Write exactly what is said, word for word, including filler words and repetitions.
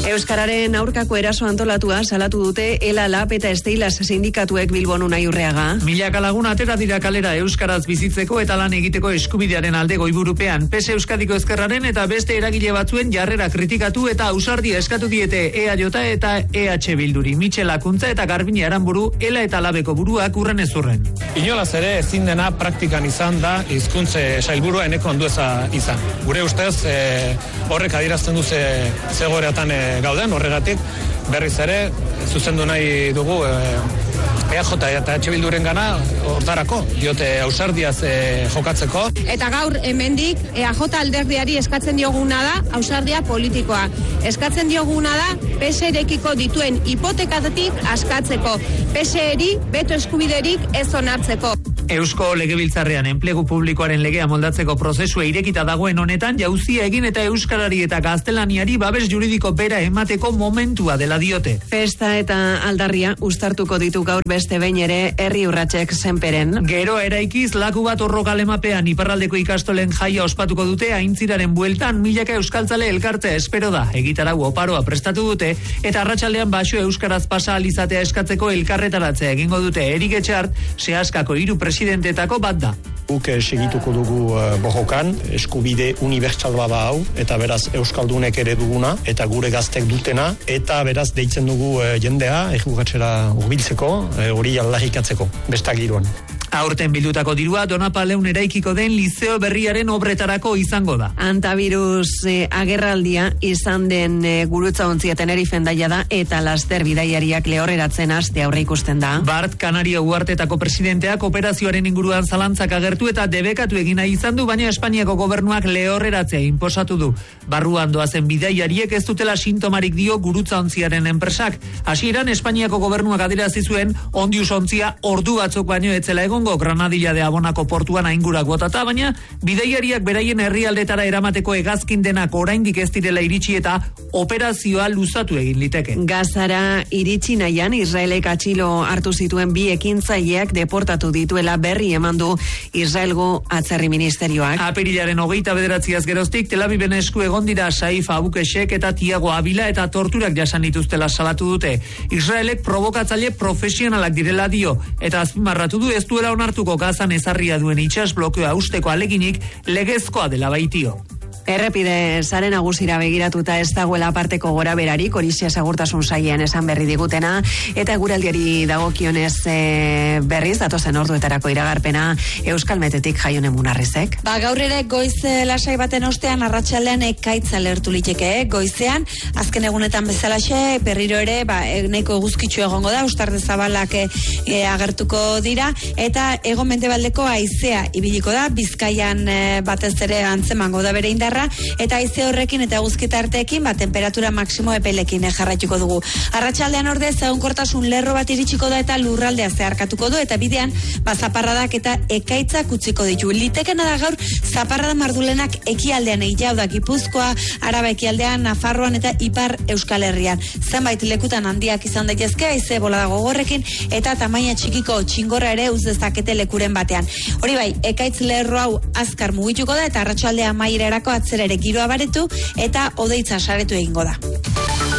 Euskararen aurkako eraso antolatua salatu dute Ela, Lab eta Esteilas sindikatuek Bilbon Unai Urreaga. Milaka lagun atera dira kalera euskaraz bizitzeko eta lan egiteko eskubidearen alde goiburupean. P S Euskadiko Ezkerraren eta beste eragile batzuen jarrera kritikatu eta ausardia eskatu diete E A J eta E H Bilduri. Mitxel Akuntza eta Garbine Aranburu Ela eta Labeko buruak urren ez urren. Inolaz ere ezin dena praktikan izan da hizkuntze sailburua eneko ondueza izan. Gure ustez e, horrek adierazten du ze zegoeratan e, gauden, horregatik berriz ere zuzendu nahi dugu e, E A J eta H Bilduren gana hortarako, diote ausardiaz e, jokatzeko. Eta gaur hemendik E A J alderdiari eskatzen dioguna da ausardia politikoa. Eskatzen dioguna da P S erekiko dituen hipotekatik askatzeko. P S eri beto eskubiderik ez onartzeko. Eusko Legebiltzarrean enplegu publikoaren legea moldatzeko prozesua irekita dagoen honetan jauzia egin eta euskarari eta gaztelaniari babes juridiko bera emateko momentua dela diote. Festa eta aldarria uztartuko ditu gaur beste behin ere herri urratsek senperen. Gero eraikiz laku bat orrokalemapean iparraldeko ikastolen jaia ospatuko dute aintziraren bueltan milaka euskaltzale elkartzea espero da. Egitarau oparoa prestatu dute eta arratsaldean baso euskaraz pasa alizatea eskatzeko elkarretaratzea egingo dute. Erik Etxart sehaskako hiru presidentetako bat da. Guk segituko dugu uh, bojokan, eskubide unibertsal bada hau, eta beraz euskaldunek ere duguna, eta gure gaztek dutena, eta beraz deitzen dugu uh, jendea, errugatzera urbiltzeko, hori uh, aldarrikatzeko, bestak giroan. Aurten bildutako dirua Donapaleun eraikiko den liceo berriaren obretarako izango da. Antavirus eh, agerraldia izan den eh, gurutza ontzia Tenerifen daia da eta laster bidaiariak lehorreratzen haste aurre ikusten da. Bart Kanaria uhartetako presidenteak operazioaren inguruan zalantzak agertu eta debekatu egina izan du, baina Espainiako gobernuak lehorreratzea inposatu du. Barruan doazen bidaiariek ez dutela sintomarik dio gurutza ontziaren enpresak. Hasieran Espainiako gobernuak adierazi zuen ondius ontzia ordu batzuk baino etzela egon Granadilla de Abonako portuan aingurak botata, baina bidaiariak beraien herrialdetara eramateko hegazkin denak oraindik ez direla iritsi eta operazioa luzatu egin liteke. Gazara iritsi nahian Israelek atxilo hartu zituen bi ekintzaileak deportatu dituela berri eman du Israelgo atzerri ministerioak. Apirilaren hogeita bederatziaz geroztik Tel Aviven esku egon dira Saif Abukesek eta Tiago Abila eta torturak jasan dituztela salatu dute. Israelek provokatzaile profesionalak direla dio eta azpimarratu du ez duela onartuko Gazan ezarria duen itsas blokeoa usteko aleginik legezkoa dela baitio. Errepide sare nagusira begiratuta ez dagoela aparteko gora berarik, Horizia Segurtasun Sailean esan berri digutena, eta eguraldiari dagokionez e, berriz, datozen orduetarako iragarpena Euskalmetetik Jaione Munarrizek. Ba, gaur ere goiz lasai baten ostean arratsaldean ekaitza lertu liteke, eh? Goizean, azken egunetan bezalaxe, berriro ere, ba, nahiko eguzkitsu egongo da, ustarde zabalak e, e, agertuko dira, eta egon mendebaldeko haizea ibiliko da, Bizkaian e, batez ere antzemango da bere indar eta haize horrekin eta eguzkita arteekin ba, temperatura maksimo epelekin jarraituko dugu. Arratsaldean ordez egonkortasun lerro bat iritsiko da eta lurraldea zeharkatuko du eta bidean ba, zaparradak eta ekaitzak utziko ditu. Litekena da gaur zaparrada mardulenak ekialdean egitea da Gipuzkoa, Araba ekialdean, Nafarroan eta Ipar Euskal Herrian. Zenbait lekutan handiak izan daitezke haize bolada gogorrekin eta tamaina txikiko txingorra ere uz dezakete lekuren batean. Hori bai, ekaitz lerro hau azkar mugituko da eta arratsaldea amaierarako atzera ere giroa baretu eta odeitza saretu egingo da.